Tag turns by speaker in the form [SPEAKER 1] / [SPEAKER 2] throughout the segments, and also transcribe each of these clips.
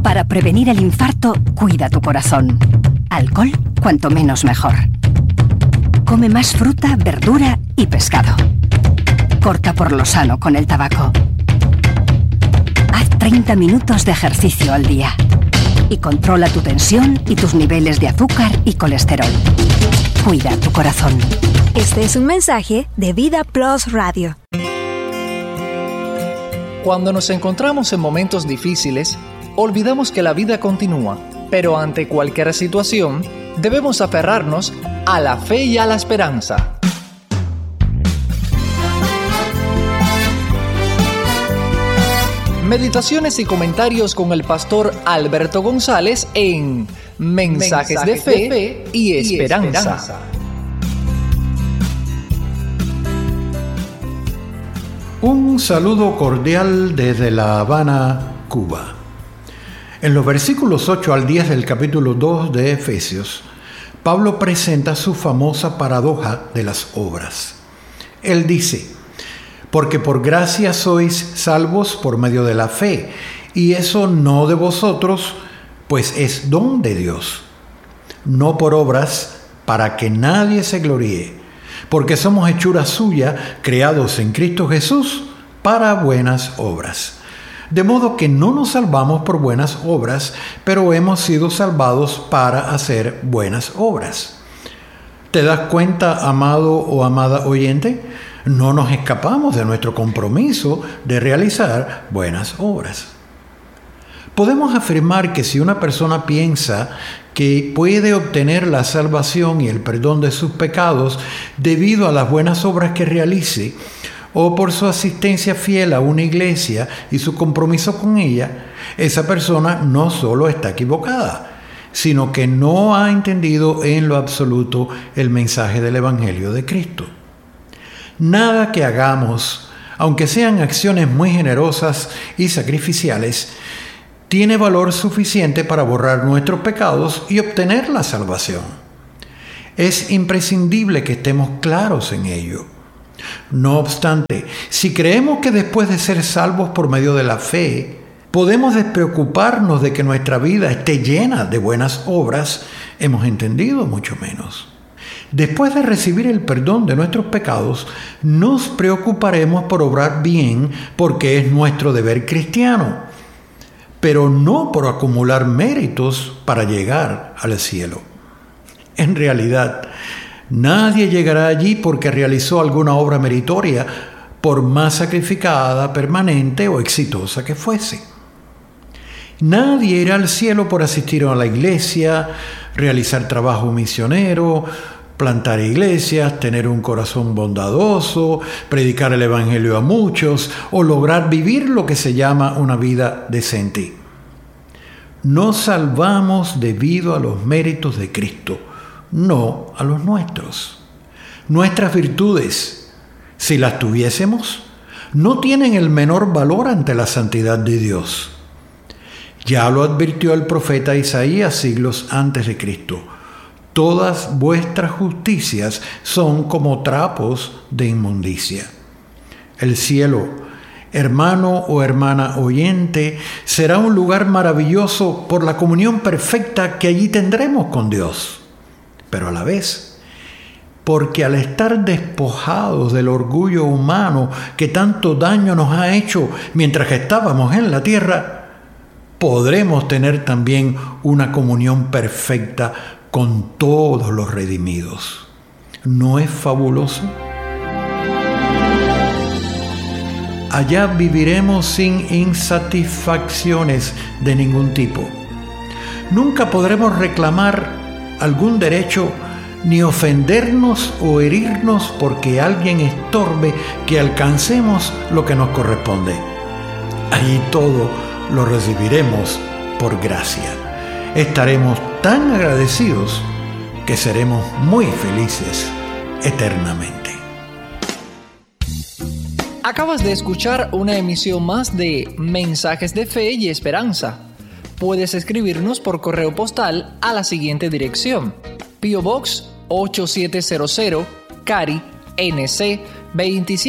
[SPEAKER 1] Para prevenir el infarto, cuida tu corazón. Alcohol, cuanto menos mejor. Come más fruta, verdura y pescado. Corta por lo sano con el tabaco. Haz 30 minutos de ejercicio al día. Y controla tu tensión y tus niveles de azúcar y colesterol. Cuida tu corazón.
[SPEAKER 2] Este es un mensaje de Vida Plus Radio.
[SPEAKER 3] Cuando nos encontramos en momentos difíciles, olvidamos que la vida continúa, pero ante cualquier situación, debemos aferrarnos a la fe y a la esperanza. Meditaciones y comentarios con el pastor Alberto González en Mensajes de Fe y Esperanza.
[SPEAKER 4] Un saludo cordial desde La Habana, Cuba. En los versículos 8 al 10 del capítulo 2 de Efesios, Pablo presenta su famosa paradoja de las obras. Él dice: porque por gracia sois salvos por medio de la fe, y eso no de vosotros, pues es don de Dios, no por obras, para que nadie se gloríe, porque somos hechura suya, creados en Cristo Jesús, para buenas obras. De modo que no nos salvamos por buenas obras, pero hemos sido salvados para hacer buenas obras. ¿Te das cuenta, amado o amada oyente? No nos escapamos de nuestro compromiso de realizar buenas obras. Podemos afirmar que si una persona piensa que puede obtener la salvación y el perdón de sus pecados debido a las buenas obras que realice, o por su asistencia fiel a una iglesia y su compromiso con ella, esa persona no solo está equivocada, sino que no ha entendido en lo absoluto el mensaje del Evangelio de Cristo. Nada que hagamos, aunque sean acciones muy generosas y sacrificiales, tiene valor suficiente para borrar nuestros pecados y obtener la salvación. Es imprescindible que estemos claros en ello. No obstante, si creemos que después de ser salvos por medio de la fe, podemos despreocuparnos de que nuestra vida esté llena de buenas obras, hemos entendido mucho menos. Después de recibir el perdón de nuestros pecados, nos preocuparemos por obrar bien porque es nuestro deber cristiano, pero no por acumular méritos para llegar al cielo. En realidad, nadie llegará allí porque realizó alguna obra meritoria, por más sacrificada, permanente o exitosa que fuese. Nadie irá al cielo por asistir a la iglesia, realizar trabajo misionero, plantar iglesias, tener un corazón bondadoso, predicar el evangelio a muchos o lograr vivir lo que se llama una vida decente. Nos salvamos debido a los méritos de Cristo, no a los nuestros. Nuestras virtudes, si las tuviésemos, no tienen el menor valor ante la santidad de Dios. Ya lo advirtió el profeta Isaías siglos antes de Cristo. Todas vuestras justicias son como trapos de inmundicia. El cielo, hermano o hermana oyente, será un lugar maravilloso por la comunión perfecta que allí tendremos con Dios. Pero a la vez, porque al estar despojados del orgullo humano que tanto daño nos ha hecho mientras estábamos en la tierra, podremos tener también una comunión perfecta con todos los redimidos. ¿No es fabuloso? Allá viviremos sin insatisfacciones de ningún tipo. Nunca podremos reclamar algún derecho ni ofendernos o herirnos porque alguien estorbe que alcancemos lo que nos corresponde. Allí todo lo recibiremos por gracia. Estaremos tan agradecidos que seremos muy felices eternamente.
[SPEAKER 3] Acabas de escuchar una emisión más de Mensajes de Fe y Esperanza. Puedes escribirnos por correo postal a la siguiente dirección: P.O. Box 8700, Cary, NC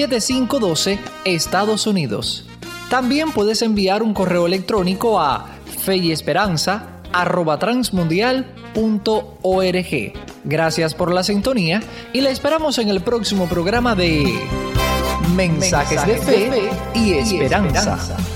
[SPEAKER 3] 27512, Estados Unidos. También puedes enviar un correo electrónico a feyesperanza@transmundial.org. Gracias por la sintonía y la esperamos en el próximo programa de Mensajes de Fe y Esperanza.